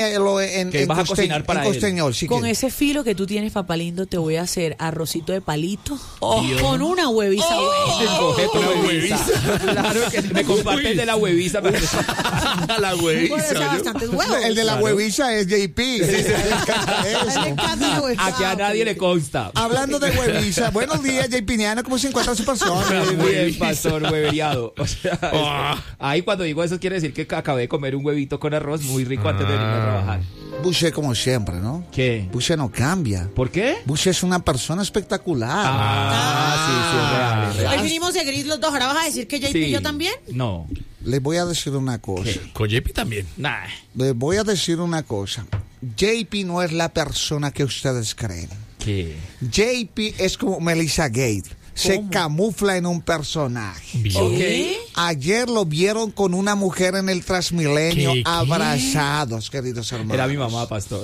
que vas a cocinar para él. Costeñol, sí, con ese filo que tú tienes, papá lindo, te voy a hacer arrocito de palito con una hueviza. Una hueviza. Claro que me compartes de la hueviza. La hueviza. Bastantes huevos. El de la hueviza es JP. Aquí a nadie le consta. Hablando de hueviza, buenos días, JP Niano, ¿cómo se encuentra su persona? Muy bien, pastor, hueveriado. O sea, ahí cuando digo eso quiere decir que acabé de comer un huevito con arroz muy rico antes de venirme a trabajar. Boucher como siempre, ¿no? ¿Qué? Boucher no cambia. ¿Por qué? Boucher es una persona espectacular. Sí, es real. Hoy vinimos de gris los dos. ¿Ahora vas a decir que JP y yo también? No. Les voy a decir una cosa. Con JP también. Nah. Les voy a decir una cosa. JP no es la persona que ustedes creen. ¿Qué? JP es como Melissa Gates. Se camufla en un personaje. Okay. Ayer lo vieron con una mujer en el Transmilenio abrazados, queridos hermanos. Era mi mamá, pastor.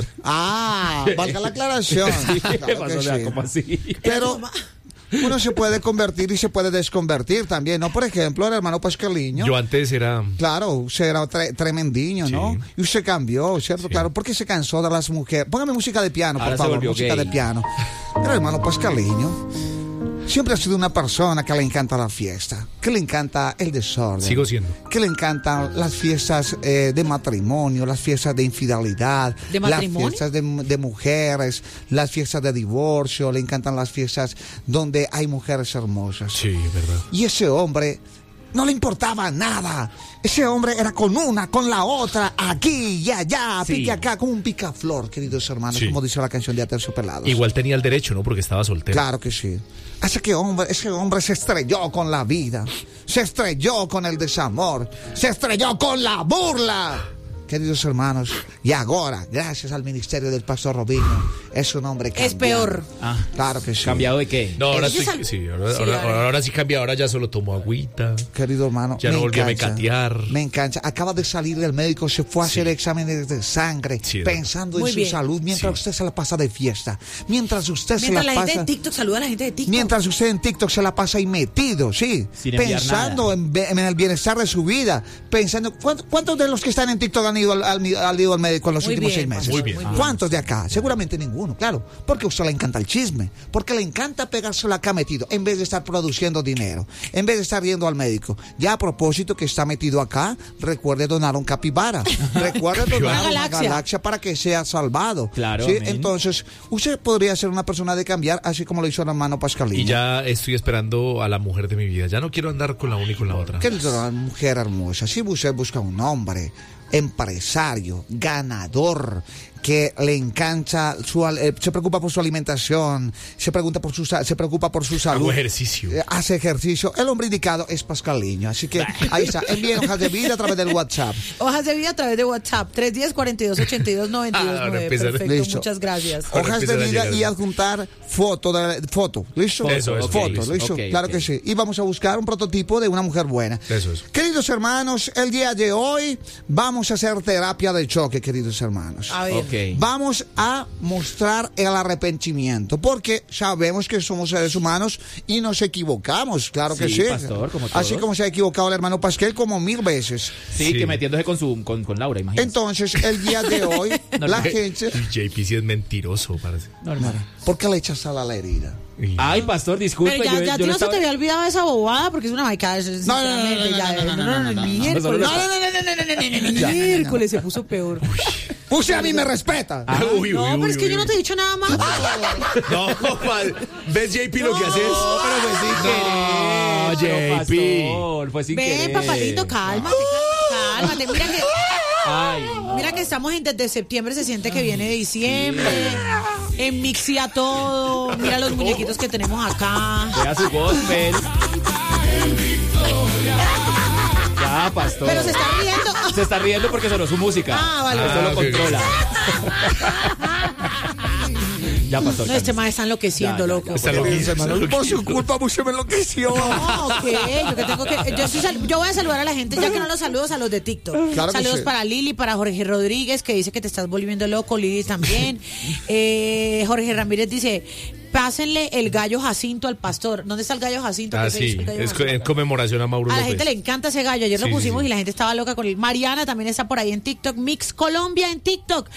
Valga la aclaración. Sí, Claro que pastor, sí. ¿cómo así? Pero uno se puede convertir y se puede desconvertir también, ¿no? Por ejemplo, el hermano Pascaliño. Yo antes era... Claro, usted era tremendiño, ¿no? Sí. Y usted cambió, ¿cierto? Sí. Claro, porque se cansó de las mujeres. Póngame música de piano, Ahora por se favor, volvió música gay. de piano. El hermano Pascaliño siempre ha sido una persona que le encanta la fiesta, que le encanta el desorden. Sigo siendo. Que le encantan las fiestas de matrimonio, las fiestas de infidelidad, ¿De matrimonio? las fiestas de mujeres, las fiestas de divorcio, le encantan las fiestas donde hay mujeres hermosas. Sí, verdad. Y ese hombre no le importaba nada. Ese hombre era con una, con la otra, aquí y allá, Sí. pique acá, como un picaflor, queridos hermanos, Sí. como dice la canción de Aterciopelados. Igual tenía el derecho, ¿no? Porque estaba soltero. Claro que sí. Ese hombre se estrelló con la vida, se estrelló con el desamor, se estrelló con la burla. Queridos hermanos, y ahora, gracias al ministerio del pastor Robinho, es un hombre cambiado. Es peor. Claro que sí. ¿Cambiado de qué? No, ahora Ese sí, es sí, al- ahora sí cambia, ahora ya solo tomo agüita. Querido hermano, Ya no me volví a encanta, mecatear. Me encanta. Acaba de salir del médico, se fue a hacer exámenes de sangre, Sí, pensando muy en su bien. salud, mientras usted se la pasa de fiesta. Mientras usted Mientras se la la gente pasa... de TikTok saluda a la gente de TikTok. Mientras usted en TikTok se la pasa ahí metido, sí, Sin enviar pensando en el bienestar de su vida, pensando, ¿cuántos de los que están en TikTok han ido al médico en los Muy últimos bien, 6 meses? muy bien. muy bien. ¿Cuántos de acá? Seguramente ninguno, claro, porque a usted le encanta el chisme, porque le encanta pegárselo acá metido, en vez de estar produciendo dinero, en vez de estar yendo al médico. Ya a propósito que está metido acá, recuerde donar un capibara, recuerde donar Una una galaxia. galaxia para que sea salvado. Claro, ¿sí? amén. Entonces, usted podría ser una persona de cambiar, así como lo hizo el hermano Pascalino. Y ya estoy esperando a la mujer de mi vida. Ya no quiero andar con la una y con la otra. ¿Qué es una mujer hermosa? Si usted busca un hombre empresario, ganador, que le encanta, se preocupa por su alimentación, se preocupa por su salud. Hago ejercicio. Hace ejercicio. El hombre indicado es Pascaliño. Así que ahí está. Envíen hojas de vida a través del WhatsApp. Hojas de vida a través de WhatsApp. 310-4282-929. Ahora empiezan. Perfecto, Listo. muchas gracias. Ahora Hojas de empiezan a vida llegar. y adjuntar foto. ¿Listo? Eso es, Foto, listo. ¿listo? Ok, Claro ok. que sí. Y vamos a buscar un prototipo de una mujer buena. Eso es. Queridos hermanos, el día de hoy vamos a hacer terapia de choque, queridos hermanos. A ver. Ok. Vamos a mostrar el arrepentimiento, porque sabemos que somos seres humanos y nos equivocamos, claro que Sí, sí. pastor, como todos. Así como se ha equivocado el hermano Pasquel como 1000 veces. Sí, Sí. que metiéndose con Laura, imagínate. Entonces, el día de hoy, la gente... Y JP sí es mentiroso, parece. Normal. ¿Por qué le echas sal a la herida? Y- Ay, pastor, disculpe. Pero ya, yo a ti no no se estaba- te había olvidado esa bobada porque es una vaicada. Miércoles se puso peor. Usted a mí me respeta. Uy, No, uy, pero uy, es que uy, yo no uy. te he dicho nada más. No, mal. ¿Ves, JP, lo que haces? Pero fue sin querer. No, JP. Pastor, fue sin Ven, querer. papalito, cálmate. Mira Ay, mira que estamos desde septiembre, se siente que viene diciembre. Enmixia todo. Mira los muñequitos que tenemos acá. vea su gospel. Ya, pastor. Pero se está riendo. Se está riendo porque sonó su música. Ah, vale. Eso lo ok. controla. Ya, pastor. No, este maestro está enloqueciendo, Ya, ya, loco. Está Queridos loquísimo. hermanos, por su culpa, usted me enloqueció. No, ok, yo voy a saludar a la gente, ya que no los saludos a los de TikTok. Claro que Saludos sí. para Lili, para Jorge Rodríguez, que dice que te estás volviendo loco, Lili también. Jorge Ramírez dice, pásenle el gallo Jacinto al pastor. ¿Dónde está el gallo Jacinto? ¿Qué se sí, hizo el gallo es Jacinto? en conmemoración a Mauro A la López. gente le encanta ese gallo. Ayer lo Sí, pusimos sí. y la gente estaba loca con él. Mariana también está por ahí en TikTok. Mix Colombia en TikTok.